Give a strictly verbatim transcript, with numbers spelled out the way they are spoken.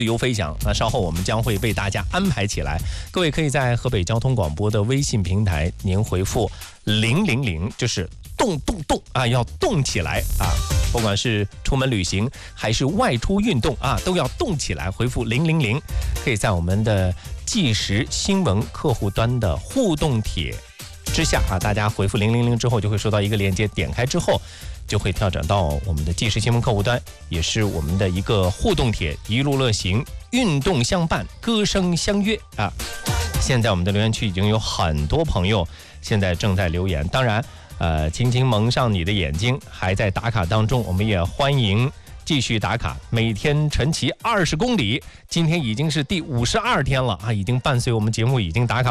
自由飞翔，那稍后我们将会为大家安排起来。各位可以在河北交通广播的微信平台，您回复零零零，就是动动动啊，要动起来啊！不管是出门旅行还是外出运动啊，都要动起来。回复零零零，可以在我们的即时新闻客户端的互动帖之下啊，大家回复零零零之后，就会收到一个链接，点开之后就会跳转到我们的即时新闻客户端，也是我们的一个互动帖，一路乐行，运动相伴，歌声相约啊！现在我们的留言区已经有很多朋友现在正在留言，当然，呃，轻轻蒙上你的眼睛，还在打卡当中，我们也欢迎继续打卡，每天晨骑二十公里，今天已经是第五十二天了啊，已经伴随我们节目已经打卡